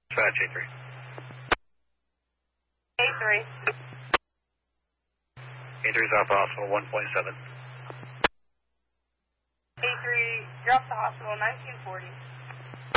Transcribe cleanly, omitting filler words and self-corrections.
Dispatch A3. A3. A3 is off hospital 1.7. A3, you're off the hospital, 1940.